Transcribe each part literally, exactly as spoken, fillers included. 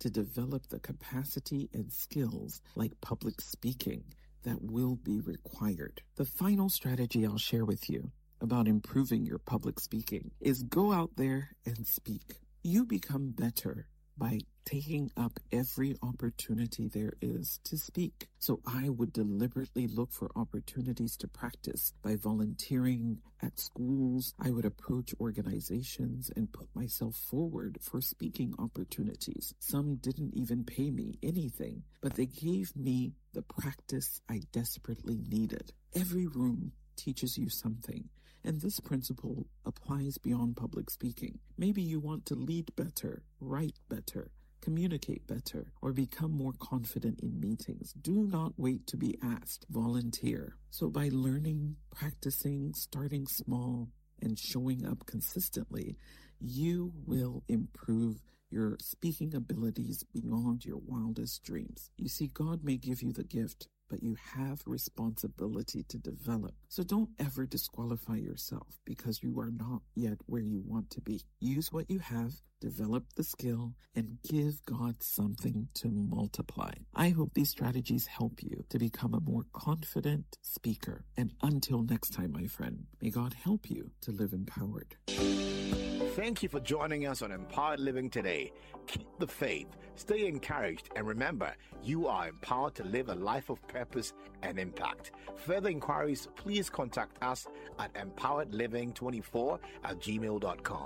to develop the capacity and skills like public speaking that will be required. The final strategy I'll share with you about improving your public speaking is go out there and speak. You become better by taking up every opportunity there is to speak. So I would deliberately look for opportunities to practice by volunteering at schools. I would approach organizations and put myself forward for speaking opportunities. Some didn't even pay me anything, but they gave me the practice I desperately needed. Every room teaches you something, and this principle applies beyond public speaking. Maybe you want to lead better, write better, communicate better, or become more confident in meetings. Do not wait to be asked. Volunteer. So by learning, practicing, starting small, and showing up consistently, you will improve your speaking abilities beyond your wildest dreams. You see, God may give you the gift, but you have responsibility to develop. So don't ever disqualify yourself because you are not yet where you want to be. Use what you have, develop the skill, and give God something to multiply. I hope these strategies help you to become a more confident speaker. And until next time, my friend, may God help you to live empowered. Thank you for joining us on Empowered Living today. Keep the faith, stay encouraged, and remember, you are empowered to live a life of purpose and impact. Further inquiries, please contact us at empowered living twenty-four at gmail dot com.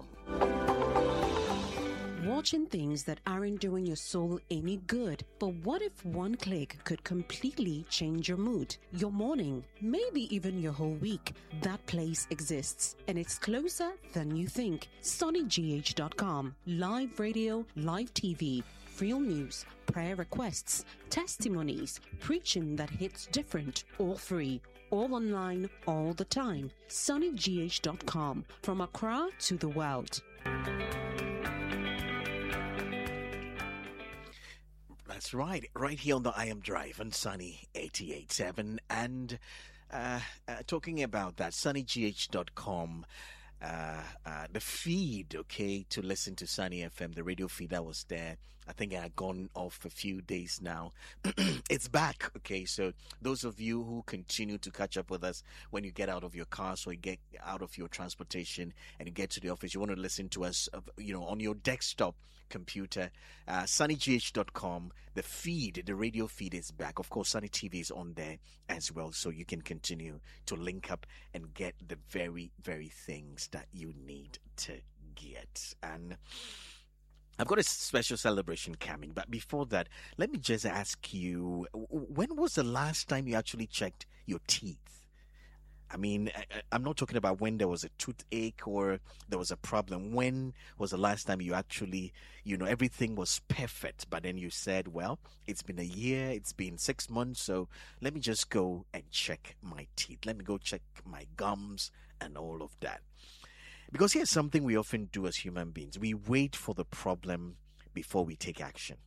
Watching things that aren't doing your soul any good. But what if one click could completely change your mood, your morning, maybe even your whole week? That place exists, and it's closer than you think. Sonny G H dot com. Live radio, live T V, real news, prayer requests, testimonies, preaching that hits different, all free. All online, all the time. Sonny G H dot com. From Accra to the world. That's right, right here on the I Am Drive on Sunny eighty-eight point seven. And uh, uh, talking about that, Sonny G H dot com, uh, uh, the feed, okay, to listen to Sunny F M, the radio feed that was there. I think I had gone off a few days now. It's back, okay? So those of you who continue to catch up with us when you get out of your car, so you get out of your transportation and you get to the office, you want to listen to us, uh, you know, on your desktop computer, uh, Sonny G H dot com, the feed, the radio feed is back. Of course, Sunny T V is on there as well, so you can continue to link up and get the very, very things that you need to get. And I've got a special celebration coming, but before that, let me just ask you, when was the last time you actually checked your teeth? I mean, I, I'm not talking about when there was a toothache or there was a problem. When was the last time you actually, you know, everything was perfect, but then you said, well, it's been a year, it's been six months, so let me just go and check my teeth. Let me go check my gums and all of that. Because here's something we often do as human beings. We wait for the problem before we take action.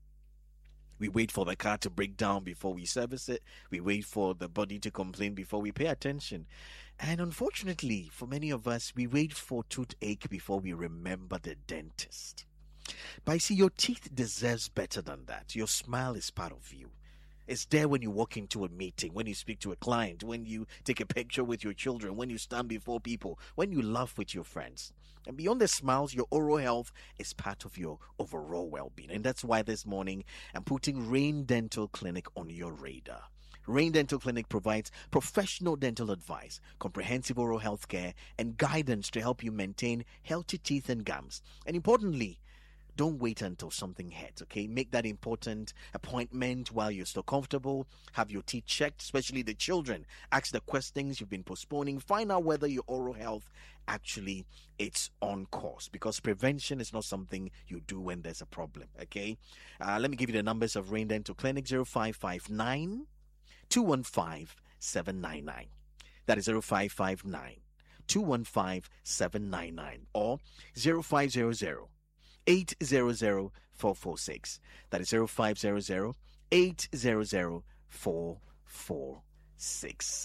We wait for the car to break down before we service it. We wait for the body to complain before we pay attention. And unfortunately, for many of us, we wait for toothache before we remember the dentist. But I see, your teeth deserves better than that. Your smile is part of you. It's there when you walk into a meeting, when you speak to a client, when you take a picture with your children, when you stand before people, when you laugh with your friends. And beyond the smiles, your oral health is part of your overall well-being. And that's why this morning I'm putting Rain Dental Clinic on your radar. Rain Dental Clinic provides professional dental advice, comprehensive oral health care, and guidance to help you maintain healthy teeth and gums. And importantly, don't wait until something hurts, okay? Make that important appointment while you're still comfortable. Have your teeth checked, especially the children. Ask the questions you've been postponing. Find out whether your oral health actually it's on course, because prevention is not something you do when there's a problem, okay? Uh, let me give you the numbers of Rain Dental Clinic: zero five five nine, two one five, seven nine nine. That is zero five five nine, two one five, seven nine nine, or zero five zero zero, eight zero zero, four four six. That is zero five zero zero, eight zero zero, four four six.